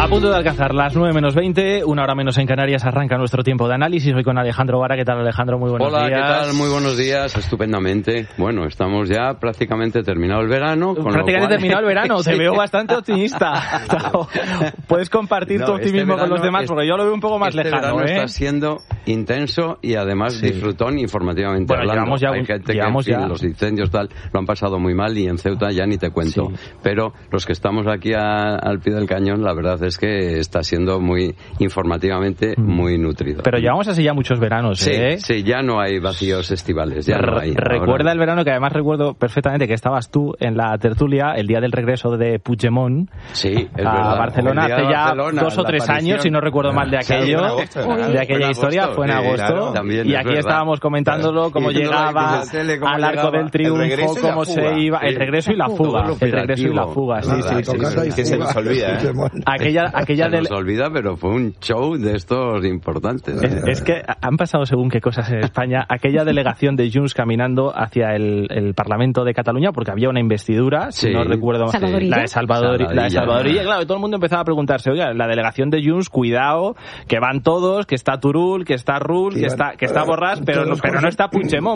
A punto de alcanzar las 9 menos 20, una hora menos en Canarias, arranca nuestro tiempo de análisis. Hoy con Alejandro Vara. ¿Qué tal, Alejandro? Muy buenos días. Hola, ¿qué tal? Muy buenos días, estupendamente. Bueno, estamos ya prácticamente terminado el verano. Prácticamente terminado el verano, te veo bastante optimista. Puedes compartir tu optimismo con los demás, porque yo lo veo un poco más lejano. Verano está siendo intenso y además disfrutón informativamente hablando. Hay gente que los incendios tal lo han pasado muy mal y en Ceuta ya ni te cuento. Sí. Pero los que estamos aquí al pie del cañón, la verdad es que está siendo muy informativamente muy nutrido. Pero llevamos así ya muchos veranos, Sí, ya no hay vacíos estivales, ya no hay. Recuerda el verano, que además recuerdo perfectamente que estabas tú en la tertulia el día del regreso de Puigdemont a Barcelona, hace ya 2 o 3 años, si no recuerdo mal, de aquello, de aquella historia, fue en agosto, y aquí estábamos comentándolo, cómo llegaba al Arco del Triunfo, cómo se iba, el regreso y la fuga, que se nos olvida, aquella se nos olvida, pero fue un show de estos importantes. Es que han pasado según qué cosas en España. Aquella delegación de Junts caminando hacia el Parlamento de Cataluña, porque había una investidura, si no recuerdo, la de Salvadorilla. Claro, todo el mundo empezaba a preguntarse, oiga, la delegación de Junts, cuidado, que van todos, que está Turull, que está Rull, que está Borràs, pero no está Puigdemont.